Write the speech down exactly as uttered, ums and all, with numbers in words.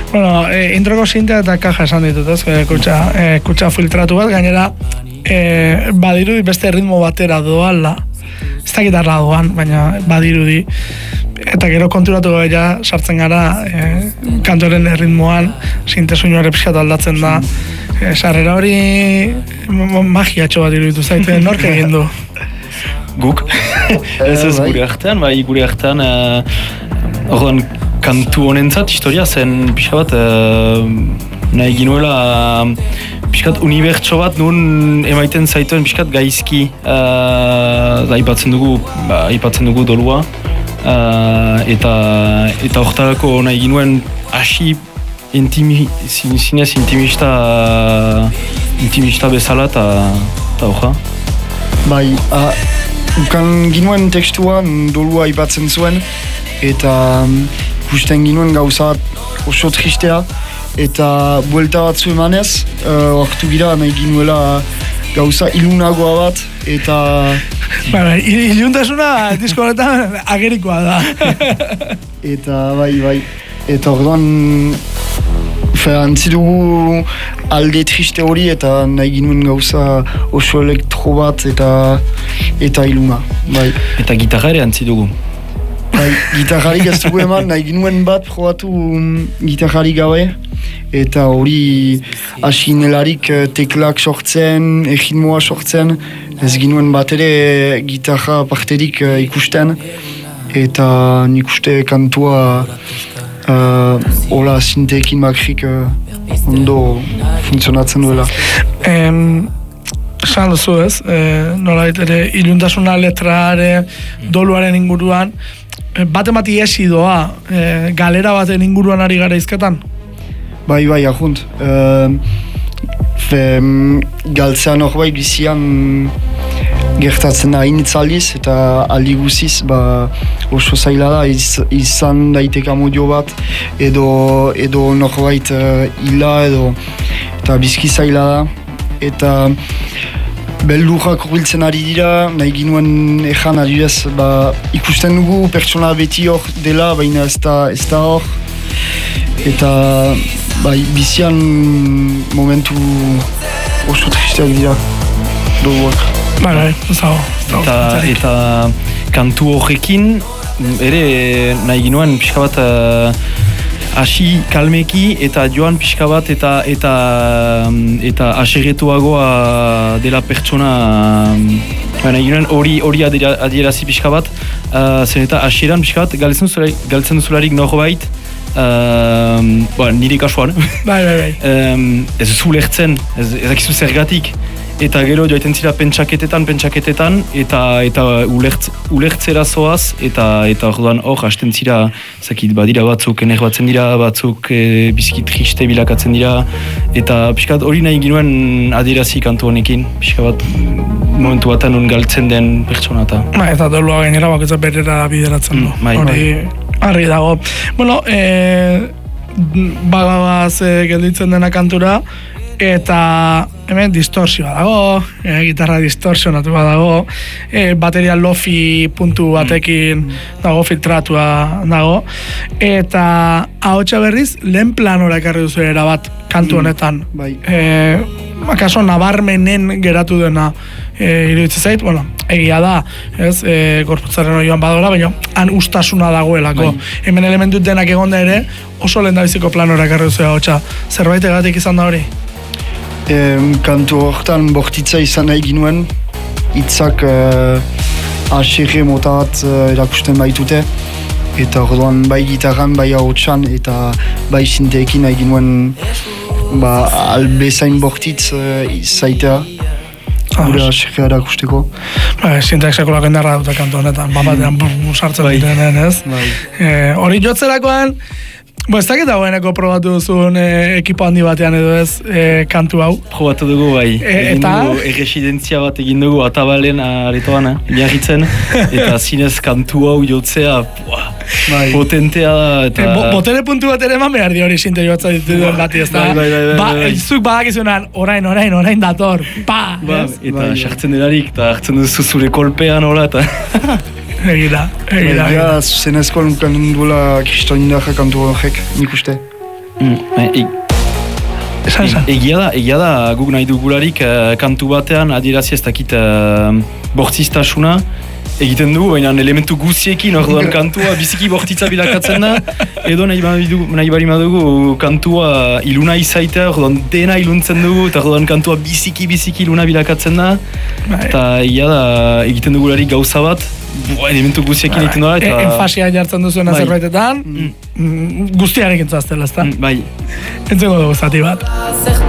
Bueno, e, introko zintea eta kaja esan ditut, ez? E, kutsa, e, kutsa filtratu bat, gainera e, badirudi beste ritmo batera doala. Ez da gitarra doan, baina badirudi. Eta gero konturatu ja sartzen gara e, kantoren ritmoan, sintesuño ere pixkat aldatzen da. E, sarrera hori magiatxo bat iruditu zaite, nork egin du? Guk. Ez ez gure artean, bai gure artean orduan kantu honentzat historia zen pixka bat nahi ginuela pixkat unibertso bat nun emaiten zaituen pixkat gaizki aipatzen dugu aipatzen dugu dolua eta eta hortarako nahi ginuen hasi intimi, zinez intimista intimista bezala eta hoja. Bai, ukan ginuen tekstuan dolua aipatzen zuen eta ikusten ginuen gauza oso tristea eta buelta batzu emanez hortu uh, gira nahi ginuela gauza ilunagoa bat eta Bara, iluntasuna disko honetan agerikoa da. Eta bai, bai, eta orduan antzi dugu alde triste hori eta nahi ginuen gauza oso elektro bat eta eta iluna, bai. Eta gitarra ere antzi dugu. Bai, gitarrarik ez dugu eman, nahi ginuen bat probatu um, gitarrarik gabe eta hori asinelarik teklak sortzen, egitmoa sortzen, ez ginuen bat ere gitarra parterik uh, ikusten eta nik uste kantua Uh, hola, sinteekin makrik uh, ondo funtzionatzen duela. Ehm, Esan duzu ez, e, nolait ere iluntasuna letrare doluaren inguruan, e, bat emati esi doa, e, galera baten inguruan ari gara izketan? Bai, bai, ahunt. Uh, Galtzean hor bai bizian gertatzen da initzaldiz eta aldi guziz ba, oso zaila da iz, izan daiteka modio bat edo, edo norbait uh, hila edo eta bizki zaila da eta beldurrak horbiltzen ari dira, nahi ginuen ejan adibidez ba, ikusten dugu pertsona beti hor dela, baina ez da, ez da hor eta bai, bizian momentu oso tristeak dira duguak. Bai, bai, zago. Eta, eta kantu horrekin ere nahi ginuen pixka bat hasi uh, kalmeki eta joan pixka bat eta eta eta asegetuagoa dela pertsona uh, nahi ginuen hori hori adierazi pixka bat uh, zen eta hasieran pixka bat galtzen duzularik norbait uh, ba, nire kasuan bai, bai, bai. um, ez zu lertzen, ez dakizu zergatik eta gero joaiten zira pentsaketetan, pentsaketetan, eta eta ulertz, ulertzera zoaz, eta eta orduan hor hasten zira, zakit, badira batzuk, ener batzen dira, batzuk e, biziki triste bilakatzen dira, eta pixkat hori nahi ginuen adierazi kantu honekin, pixka bat momentu batan un galtzen den pertsona eta. Ba, eta dolua gainera baketza berera bideratzen du, mm, hori harri dago. Bueno, e, bagaz e, gelditzen dena kantura, eta hemen distorsioa dago, e, gitarra distorsionatu dago, e, bateria lofi puntu batekin dago, filtratua dago, eta ahotsa berriz lehen planora ekarri duzu erabat kantu honetan. Mm, bai. E, akaso nabarmenen geratu dena e, iruditzen zait, bueno, egia da, ez, e, gorputzaren oioan badola, baina han ustasuna dagoelako. Bai. Hemen elementu denak egonda ere, oso lehen dabiziko planora ekarri duzu ahotsa. Zerbait egatik izan da hori? Um, kantu horretan bortitza izan nahi ginuen, hitzak uh, asirre mota bat uh, erakusten baitute, eta orduan bai gitarran, bai ahotsan, eta bai sinteekin nahi ginuen ba, albezain bortitz uh, izaitea, gure asirre erakusteko. Ba, sinteak sekulak endarra dute kantu honetan, bapatean sartzen bai. Direnen, ez? Bai. Hori e, jotzerakoan, Bo, ez dakit dagoeneko probatu duzun e, ekipo handi batean edo ez e, kantu hau? Probatu dugu bai, e, egin eta? dugu erresidentzia bat egin dugu atabalen aretoan, eh? Jarritzen, eta zinez kantu hau jotzea bai. Potentea da. Eta... E, bo, botere puntu bat ere eman behar di hori sinte joatza dituen bati, ez da? Bai, bai, bai, bai, ba, bai. Zuk badakizunan, orain, orain, orain dator, pa! Ba, ez? eta sartzen delarik, eta hartzen duzu zure kolpean hola, eta... Egira, egira. Ja, zuzenezko nukan duela Kristo Indarra kantu horrek, nik uste. Mm, e, Esan, esan. e, egia da, egia da guk nahi dugularik uh, kantu batean adierazi ez dakit uh, bortzistasuna egiten dugu, baina elementu guziekin orduan kantua biziki bortitza bilakatzen da, edo nahi, badu, nahi bari badugu kantua iluna izaitea, orduan dena iluntzen dugu, eta orduan kantua biziki biziki iluna bilakatzen da, eta egia da egiten dugularik gauza bat, Bo, elementu guztiekin egiten dara, eta... Enfasia jartzen duzuena bai. Zerbaitetan, mm. guztiarekin zaztela, ezta? Mm, bai. Entzengo dugu zati bat.